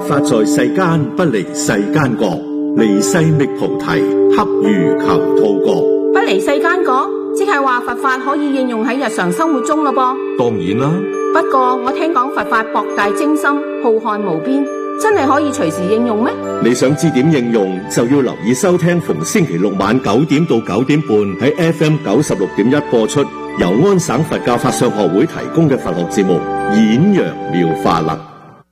法在世間，不離世間覺。離世覓菩提，恰如求兔角。 不離世間覺，即係話佛法可以應用喺日常生活中咯噃。 當然啦。 不過我聽講佛法博大精深，浩瀚無邊，真係可以隨時應用咩？ 你想知點應用，就要留意收聽逢星期六晚9點到9點半喺 FM 96.1播出，由安省佛教法相學會提供嘅佛學節目《演揚妙法》啦。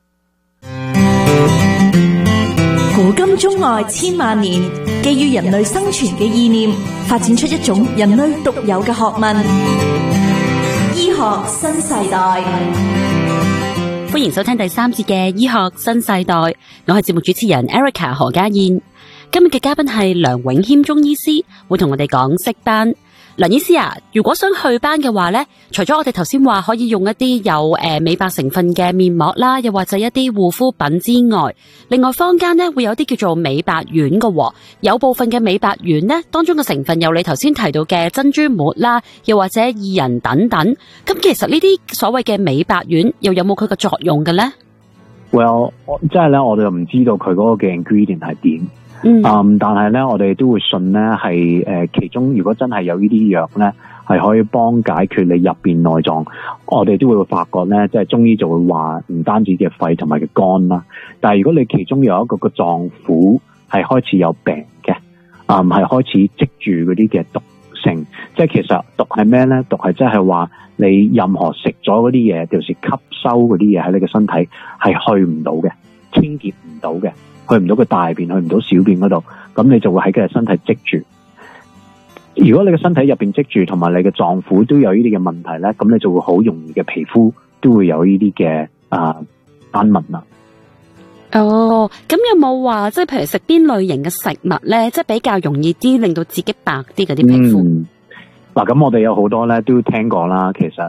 古今中外千萬年，基於人類生存嘅意念，發展出一種人類獨有嘅學問——醫學新世代。 歡迎收聽第3節嘅醫學新世代，我係節目主持人 Erica 何家燕。今日嘅嘉賓係梁永謙中醫師，會同我哋講色斑。梁醫師啊，如果想祛斑嘅話咧，除咗我哋頭先話可以用一啲有美白成分嘅面膜啦，又或者一啲護膚品之外，另外坊間咧會有啲叫做美白丸嘅，有部分嘅美白丸咧當中嘅成分有你頭先提到嘅珍珠末啦，又或者薏仁等等。咁其實呢啲所謂嘅美白丸又有冇佢嘅作用嘅咧 ？Well， 即係咧，我哋又唔知道佢嗰個嘅 ingredient 係點。但係咧，我哋都會信咧係其中如果真係有呢啲藥咧，係可以幫解決你入邊內臟。我哋都會發覺咧，即係中醫就會話唔單止嘅肺同埋嘅肝啦。但係如果你其中有一個個臟腑係開始有病嘅，係開始積住嗰啲嘅毒性，即係其實毒係咩咧？毒係即係話你任何食咗嗰啲嘢，就是吸收嗰啲嘢喺你嘅身體係去唔到嘅，清潔唔到嘅。去唔到個大便，去唔到小便嗰度，咁你就會喺佢嘅身體積住。如果你嘅身體入邊積住，同埋你嘅臟腑都有呢啲嘅問題咧，咁你就會好容易嘅皮膚都會有呢啲嘅斑紋啦。 哦，咁有冇話即係譬如食邊類型嘅食物咧，即係比較容易啲令到自己白啲嗰啲皮膚？ 嗱，咁我哋有好多咧都聽過啦，其實